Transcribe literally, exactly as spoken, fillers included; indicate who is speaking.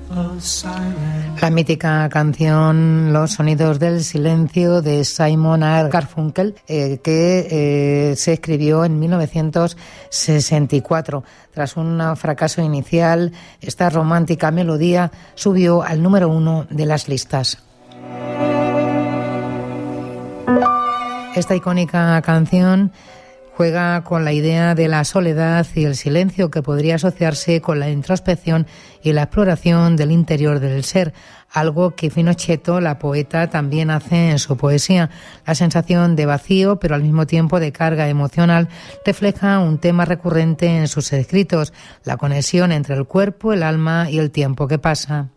Speaker 1: La mítica canción Los sonidos del silencio de Simon and Garfunkel, eh, que eh, se escribió en mil novecientos sesenta y cuatro. Tras un fracaso inicial, esta romántica melodía subió al número uno de las listas. Esta icónica canción juega con la idea de la soledad y el silencio, que podría asociarse con la introspección y la exploración del interior del ser, algo que Finochietto, la poeta, también hace en su poesía. La sensación de vacío, pero al mismo tiempo de carga emocional, refleja un tema recurrente en sus escritos: la conexión entre el cuerpo, el alma y el tiempo que pasa.